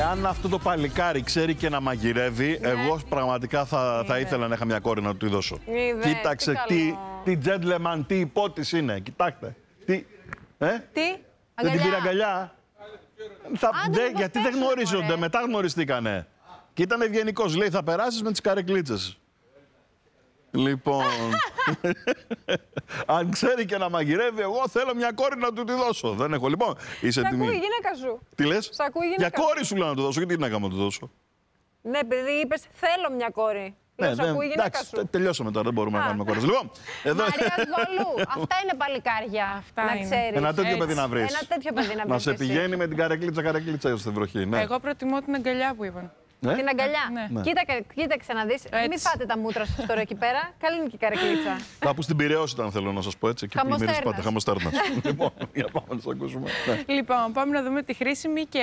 Εάν αυτό το παλικάρι ξέρει και να μαγειρεύει, εγώ πραγματικά θα ήθελα να είχα μια κόρη να του τη δώσω. Κοίταξε τι gentleman, τι υπότης είναι. Κοιτάξτε. Τι. Δεν την πήρε αγκαλιά. Γιατί δεν γνωρίζονται, μετά γνωριστήκανε. Και ήταν ευγενικός, λέει θα περάσεις με τις καρεκλίτσες. Λοιπόν, αν ξέρει και να μαγειρεύει, εγώ θέλω μια κόρη να του τη δώσω. Δεν έχω. Λοιπόν, είσαι έτοιμη. Σ' ακούει η γυναίκα σου. Τι λες? Σ' ακούει η γυναίκα. Για κόρη σου λέω να του δώσω, γιατί τι γυναίκα μου να του δώσω. Ναι, επειδή είπες θέλω μια κόρη. Ναι, Σ' ακούει η γυναίκα σου. Τελειώσαμε τώρα, δεν μπορούμε να κάνουμε κόρες. Λοιπόν, εδώ... Μαρία Βολού, αυτά είναι παλικάρια. Να ξέρεις. Ένα τέτοιο παιδί να βρεις. Ένα τέτοιο παιδί να βρεις. Να σε πηγαίνει με την καρεκλίτσα στην βροχή. Ναι. Εγώ προτιμώ την αγκαλιά που είπαν. Την αγκαλιά. Ναι. Κοίταξε να δεις. Μην φάτε τα μούτρα σας τώρα εκεί πέρα. Καλή είναι και η καρεκλίτσα. Κάπου στην Πειραιώς ήταν, θέλω να σας πω έτσι. Εκεί που πάντα χαμοστέρνας. Λοιπόν, για πάμε να σας ακούσουμε. Λοιπόν, πάμε να δούμε τη χρήσιμη και